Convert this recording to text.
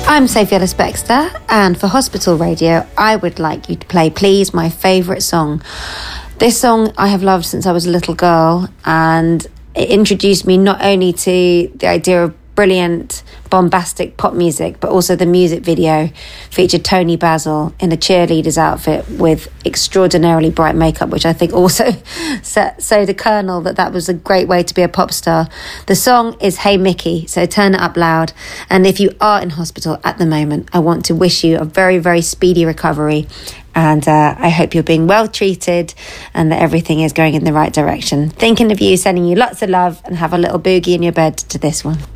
I'm Sophie Ellis-Bextor, and for Hospital Radio, I would like you to play Please, my favourite song. This song I have loved since I was a little girl, and it introduced me not only to the idea of brilliant, bombastic pop music, but also the music video featured Tony Basil in a cheerleader's outfit with extraordinarily bright makeup, which I think also so the kernel that was a great way to be a pop star. The song is Hey Mickey, so turn it up loud. And if you are in hospital at the moment, I want to wish you a very, very speedy recovery. And I hope you're being well treated and that everything is going in the right direction. Thinking of you, sending you lots of love, and have a little boogie in your bed to this one.